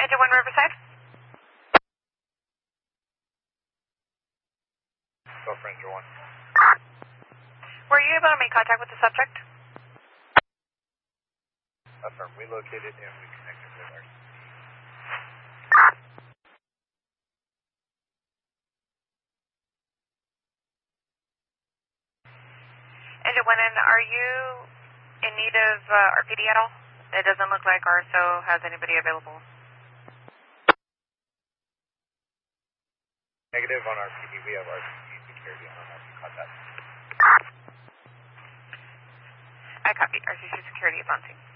Engine 1 Riverside. Go for Engine 1. Were you able to make contact with the subject? Affirm. We located and we connected with our... Engine 1, and are you in need of RPD at all? It doesn't look like RSO has anybody available. Negative on RPD. We have RPD security on our contact. I copy. RCC security is on scene.